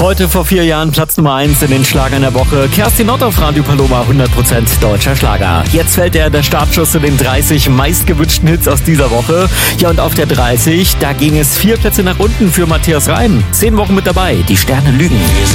Heute vor 4 Jahren Platz Nummer 1 in den Schlagern der Woche. Kerstin Ott auf Radio Paloma, 100% deutscher Schlager. Jetzt fällt der Startschuss zu den 30 meistgewünschten Hits aus dieser Woche. Ja, und auf der 30, da ging es 4 Plätze nach unten für Matthias Reim. 10 Wochen mit dabei, die Sterne lügen.